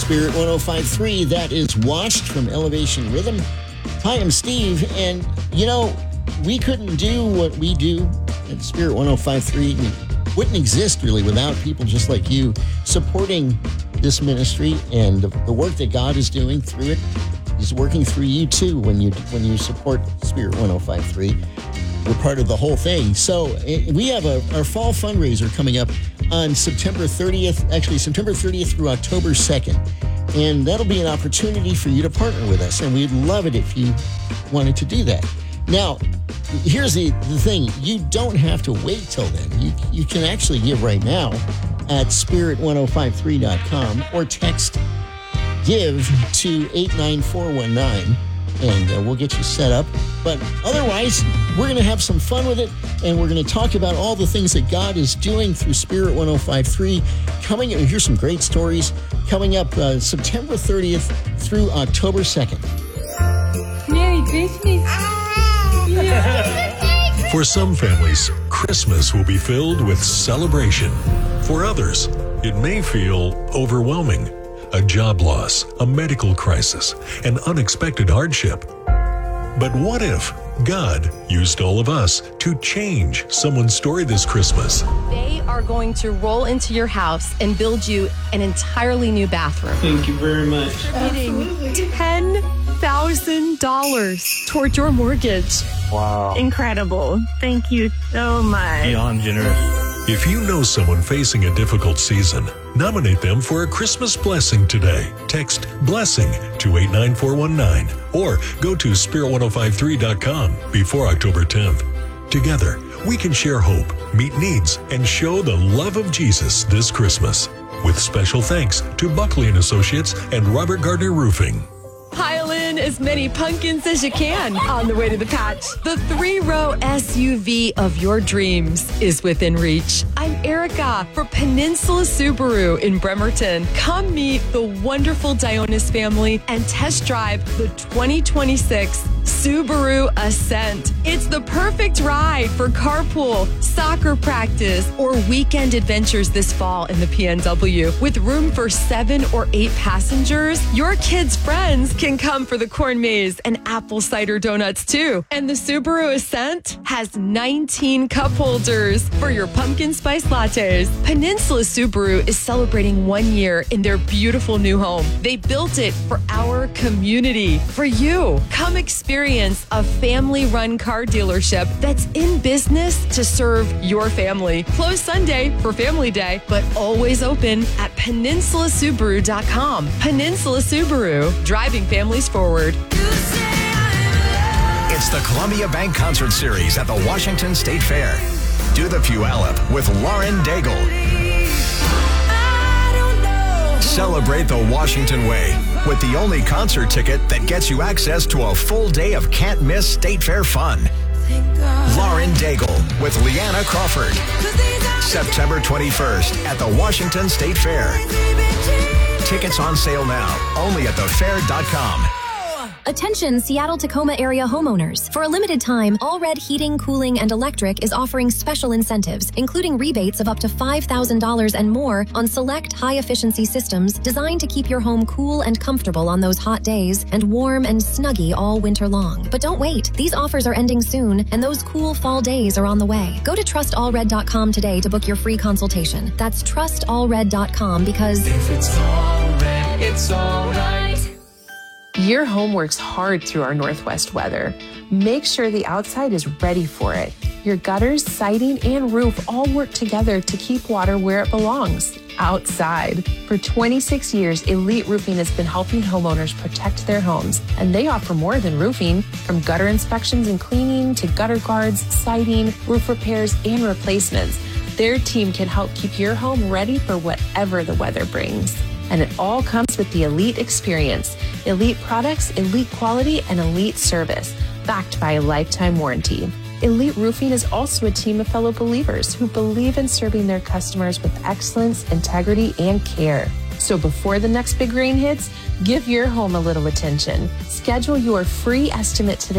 Spirit 105.3. That is Washed from Elevation Rhythm. Hi, I'm Steve. And, we couldn't do what we do at Spirit 105.3. We wouldn't exist really without people just like you supporting this ministry and the work that God is doing through it. He's working through you too when you support Spirit 105.3. We're part of the whole thing. So we have our fall fundraiser coming up on September 30th through October 2nd. And that'll be an opportunity for you to partner with us. And we'd love it if you wanted to do that. Now, here's the thing. You don't have to wait till then. You can actually give right now at spirit1053.com or text GIVE to 89419 and we'll get you set up. But otherwise, we're going to have some fun with it, and we're going to talk about all the things that God is doing through Spirit 105.3. Here's some great stories coming up September 30th through October 2nd. Merry Christmas. For some families, Christmas will be filled with celebration. For others, it may feel overwhelming. A job loss, a medical crisis, an unexpected hardship. But what if God used all of us to change someone's story this Christmas? They are going to roll into your house and build you an entirely new bathroom. Thank you very much. Getting $10,000 toward your mortgage. Wow. Incredible. Thank you so much. Beyond generous. If you know someone facing a difficult season, nominate them for a Christmas blessing today. Text BLESSING to 89419 or go to spirit1053.com before October 10th. Together, we can share hope, meet needs, and show the love of Jesus this Christmas. With special thanks to Buckley & Associates and Robert Gardner Roofing. Pile in as many pumpkins as you can on the way to the patch. The 3-row SUV of your dreams is within reach. I'm Erica for Peninsula Subaru in Bremerton. Come meet the wonderful Dionis family and test drive the 2026 Subaru Ascent. It's the perfect ride for carpool, soccer practice, or weekend adventures this fall in the PNW. With room for 7 or 8 passengers, your kids' friends can come for the corn maze and apple cider donuts too. And the Subaru Ascent has 19 cup holders for your pumpkin spice lattes. Peninsula Subaru is celebrating 1 year in their beautiful new home. They built it for our community, for you. Come experience a family-run car dealership that's in business to serve your family. Closed Sunday for Family Day, but always open at PeninsulaSubaru.com. Peninsula Subaru, driving families forward. It's the Columbia Bank Concert Series at the Washington State Fair. Do the Puyallup with Lauren Daigle. Celebrate the Washington way with the only concert ticket that gets you access to a full day of can't-miss State Fair fun. Lauren Daigle with Leanna Crawford. September 21st at the Washington State Fair. Tickets on sale now, only at thefair.com. Attention Seattle-Tacoma area homeowners. For a limited time, All Red Heating, Cooling, and Electric is offering special incentives, including rebates of up to $5,000 and more on select high-efficiency systems designed to keep your home cool and comfortable on those hot days and warm and snuggy all winter long. But don't wait. These offers are ending soon, and those cool fall days are on the way. Go to trustallred.com today to book your free consultation. That's trustallred.com because if it's all red, it's all right. Your home works hard through our Northwest weather. Make sure the outside is ready for it. Your gutters, siding, and roof all work together to keep water where it belongs, outside. For 26 years, Elite Roofing has been helping homeowners protect their homes, and they offer more than roofing. From gutter inspections and cleaning to gutter guards, siding, roof repairs, and replacements, their team can help keep your home ready for whatever the weather brings. And it all comes with the Elite experience. Elite products, elite quality, and elite service, backed by a lifetime warranty. Elite Roofing is also a team of fellow believers who believe in serving their customers with excellence, integrity, and care. So before the next big rain hits, give your home a little attention. Schedule your free estimate today